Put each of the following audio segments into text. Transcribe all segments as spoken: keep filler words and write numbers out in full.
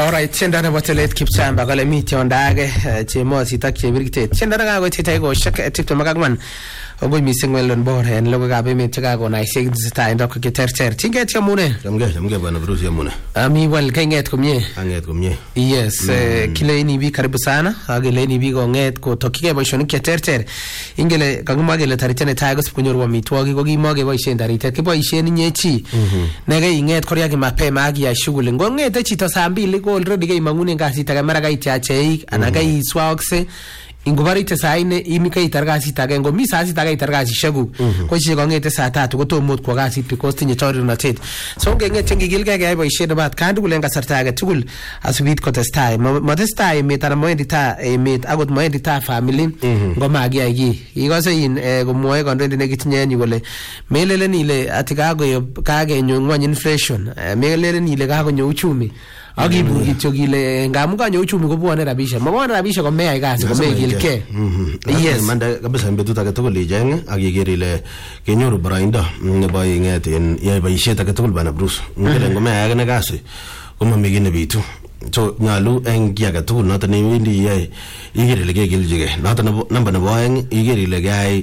Alright, tienda na botelet kipchamba kale miti ondage chemo sitak chebirkite. Tienda na go tita go shak tipto magagman. Oboy mising welon bor en logo gabe me tiga go na isig zita ndok ke terter. Tinget chamune. Jamge jamge bana Bruce yamune. Ami wal kanget kumye. Anget kumye. Yes, kile ni bi karibu sana. Agele ni bi go nget ko tokike boishoni ke terter. Ingele kagumagele taritene taigo sipunyorwa mitwagi go gimoge boishen darite ke boishen nyechi. Nege inget koria ke mapema agi ya shughuli. Ngongete chito saa mbili ko already ge mangune ngasi taga maraga itiache anaga iswaokse ingobarite saa ine imika itargasi taga ngo mi saa sitaga itargasi shagu ko chi ngongete saa tatu ko to mot ko gasi because tinye chori na tet so ngenge ngigilga ga boishe bat kandu kulenga sartaga tugul asubit ko testai modestai metana moendita met agot moendita family ngoma agi agi igose in go moe gondo ndine gitinye ni gole melele ni le atiga go kage nyongwa inflation melele ni le ga go nyu uchumi agi bugi chogile ngamuka nyo uchumi ko bwana rabisha mabwana rabisha ko mea igasi ko mea gilke yes manda kabisa mbetu takatokole jenge agi gerile kenyoru brainda ne bay ngeten ya bayishe takatokol bana Bruce ngele ngome ya ne gasi kuma migine bitu so nyalu engia gatul nata ne windi ye igerile ge giljige nata namba na boyen igerile gai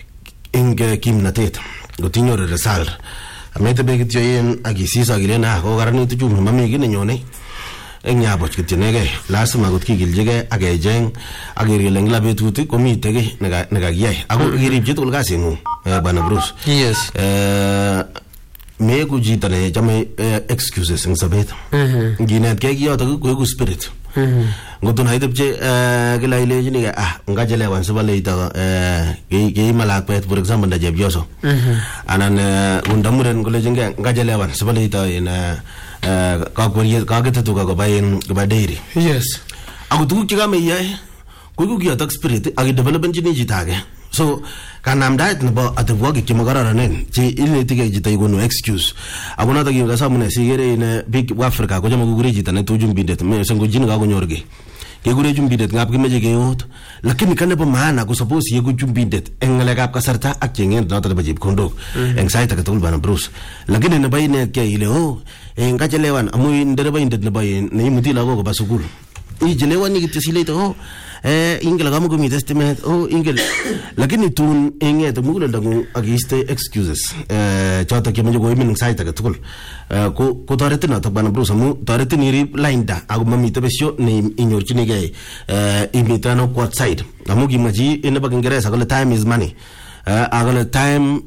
inge kimnatet gotinyoru resal amete begityo yen agisisa girena ko garani tuju mami gine nyone enya boch kitnege lasima got kigiljige agejeng agirile ngla betuti komitege nega nega giye ago giribje tul gasingu bana Bruce yes eh me kujita ne jame excusesngsabet mhm ginet ke giyo to ko spirit mhm ngotun haidebje gila ile jini ah ngajele wan subale ita eh ge malak pet for example ndaje bioso mhm anan undamuren gole jinga ngajele wan subale ita ina ka ko ye ka getu ka ko bayin ba dairy yes agutu ki ga me ye ko ku ki atak spirit agi development jini jitage so kanam diet no ba atwa ki magara nen ji ile tige jita igono excuse abuna ta gi ga samune sigere in big Africa ko jama gugure jita ne tujum bindet me sengo jin ga go nyorge ke gure jum bindet ngap ki meje ge yot lakini kan ba maana ko suppose ye go jum bindet engale gap ka sarta ak jengen na ta ba jib kondo anxiety ka tul bana Bruce lakini ne bayine ke ile o enga jelewan amu ndere bayindet ne bayin ne mutila go ba sukul i jelewan ni gitisile to eh ingela gamu gumi testament oh ingela lakini tun enge to mugula dangu agiste excuses eh chata ke menjo go imin site ka tukul ko ko tarete na to bana Bruce mu tarete ni ri linda agu mami to besyo ni inyorchi ni ge eh imitano quad side amu gimaji ene bagingereza kala time is money agala time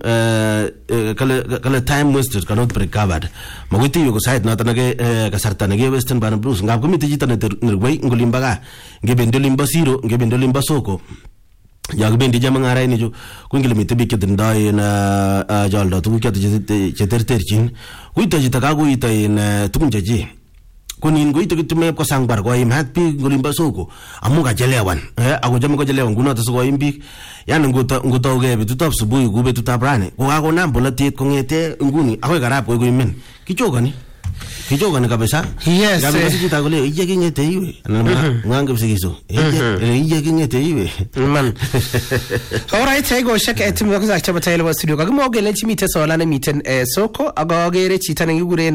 kala kala time wasted cannot be recovered maguti yugo side na tanage kasarta nage western bana Bruce ngab komite jita ne nerwei ngolimbaga ngebendo limba siro ngebendo limba soko yag bendi jamanga rai ni jo kungile mite bikke ndai na jalda tu kya je terterchin kuita jita ka kuita in tukunjaji kunin goito kitume ko sangbar ko im hat pi ngolimba soko amuga jelewan eh ago jam ko jelewan guna to so imbi yana nguta nguta ogebe tutap subuhi gube tutabrane ko ago nambo latit ko ngete nguni ago garap ko imen kichogani kichogani kabisa yes gabe kita gole ije kingete iwe nganga bisigiso ije ije kingete iwe man alright I go shaka etim ko za chaba tayelo wa studio kaga mo gele chimite sola na miten soko ago gere chita na guren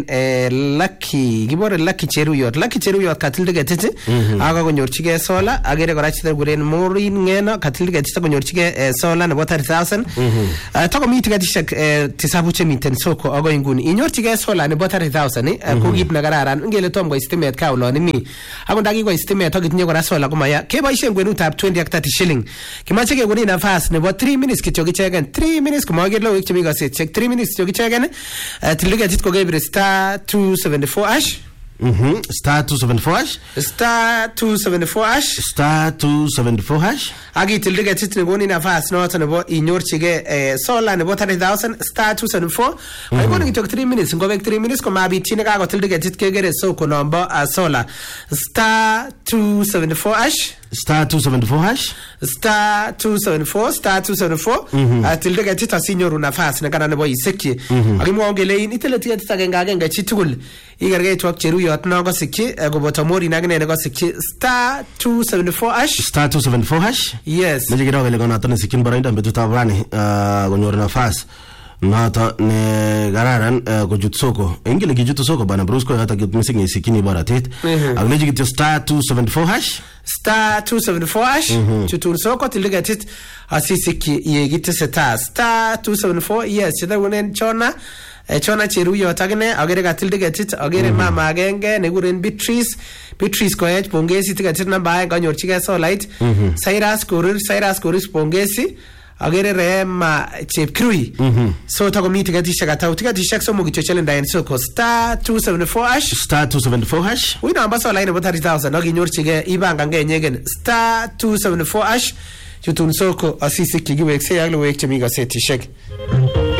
lucky gibore lucky cheru yot lucky cheru yot katilde getete ago go nyorchige sola agere gora chita guren morin ngena katilde getete go nyorchige sola na thirty thousand to ko miti gatishak tisabuche miten soko ago inguni inyorchige sola ne thirty thousand ko git na gararan ngele tom go estimate ka uloni mi ago ndagi go estimate to gitinye gora sola kuma ya ke baishen gwenu tap twenty ak thirty shilling kimache ke guni nafas ne bo three minutes kityo gichegen three minutes kuma ge lo ikchimi ga set check three minutes kityo gichegen tilige tit ko ge star two seventy-four ash mhm star two seventy-four hash star two seventy-four hash star two seventy-four hash agi tilige tit ne guni nafas no to ne bo inyorchige sola ne bo thirty thousand star two seventy-four ay goni kityo three minutes ngobe three minutes ko mabi tine ga go tilige tit ke gere so ko number sola star two seventy-four hash star two seventy-four hash star two seventy-four star two seventy-four atilde ga tita sinyoru nafas ne kana ne boy sekki agi mo ngele ni tele tita tita ga ga chitul igarge twak cheru yot no go sekki go botomori na ne go sekki star two seventy-four hash star two seventy-four hash yes ne jigiro gele gona tane sekin barainda betu tabrani go nyoru nafas noto ne kararan kochut soko ingile kichut soko bana Bruce ko hata kitmising isikini baratet ak leji kityo star two seventy-four hash star two seventy-four hash chutun soko tilgetit asisiki yegite seta star two seventy-four yes chida wonen chona chona cheruyo tagne agere gatilgetit agere mama agenge neguren Beatrice Beatrice koech pongezi tiketit namba aeng kanyorchige solait Cyrus Korir Cyrus Korir pongezi agere Rema Chepkrui so takomi tiketishek atau tiketishek somok kityo chelenda en soko star two seventy-four hash star two seventy-four hash wino amba solait nebo thirty thousand akinyorchige ibangange nyegen star two seventy-four hash chutun soko asisiki giwekse ak lowek chemi gasetishek